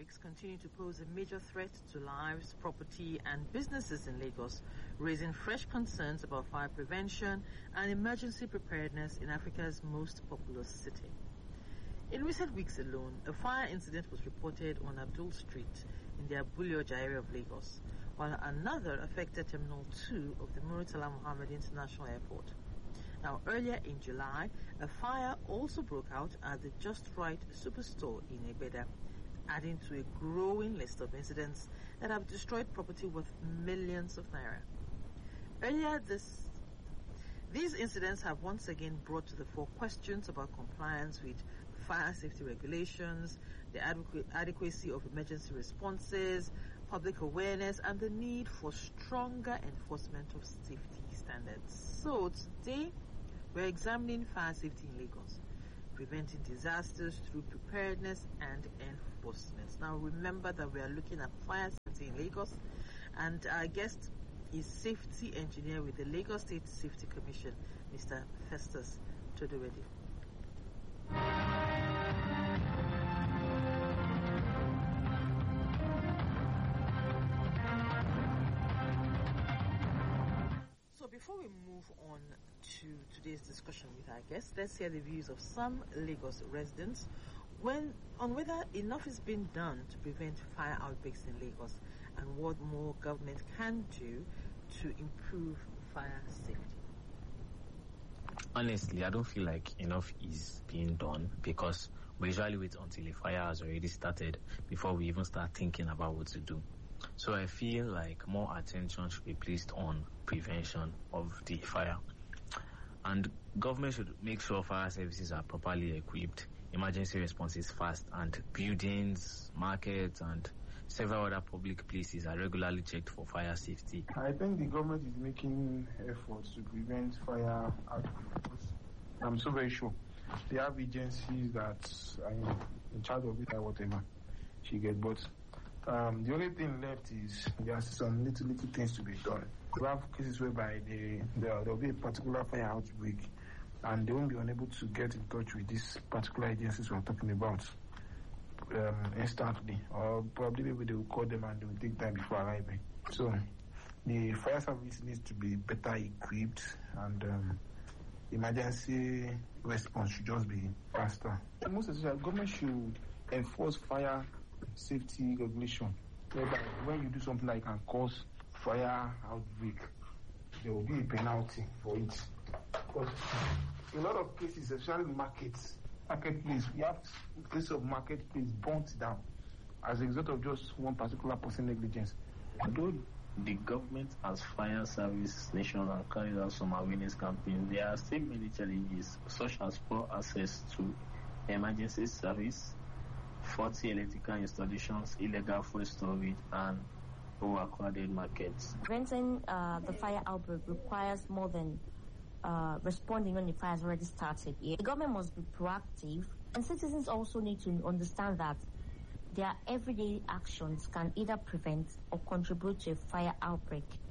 outbreaks continue to pose a major threat to lives, property, and businesses in Lagos, raising fresh concerns about fire prevention and emergency preparedness in Africa's most populous city. In recent weeks alone, a fire incident was reported on Abdul Street in the Abule-Oja area of Lagos, while another affected Terminal 2 of the Muritala Muhammad International Airport. Now, earlier in July, a fire also broke out at the Just Right Superstore in Egbeda, adding to a growing list of incidents that have destroyed property worth millions of naira. These incidents have once again brought to the fore questions about compliance with fire safety regulations, the adequacy of emergency responses, public awareness, and the need for stronger enforcement of safety standards. So today, we're examining fire safety in Lagos, preventing disasters through preparedness and enforcement. Now remember that we are looking at fire safety in Lagos, and our guest is safety engineer with the Lagos State Safety Commission, Mr. Festus Todoredi. So before we move on to today's discussion with our guests, let's hear the views of some Lagos residents on whether enough is being done to prevent fire outbreaks in Lagos and what more government can do to improve fire safety. Honestly, I don't feel like enough is being done because we usually wait until a fire has already started before we even start thinking about what to do. So I feel like more attention should be placed on prevention of the fire. And government should make sure fire services are properly equipped, emergency responses fast, and buildings, markets, and several other public places are regularly checked for fire safety. I think the government is making efforts to prevent fire outbreaks. I'm so very sure. They have agencies that are in charge of it or whatever she gets. But the only thing left is there are some little things to be done. We have cases whereby there will be a particular fire outbreak and they won't be unable to get in touch with these particular agencies we're talking about instantly, or probably maybe they will call them and they will take time before arriving. So the fire service needs to be better equipped, and emergency response should just be faster. Most especially, government should enforce fire safety regulation, whereby when you do something that can cause fire outbreak, there will be a penalty for it. Because in a lot of cases, especially marketplace, we have cases of marketplace burnt down as a result of just one particular person negligence. Although the government has fire service nation and carried out some awareness campaigns, there are still many challenges, such as poor access to emergency service, faulty electrical installations, illegal fuel storage, and overcrowded markets. Preventing the fire outbreak requires more than responding when the fire has already started. The government must be proactive, and citizens also need to understand that their everyday actions can either prevent or contribute to a fire outbreak.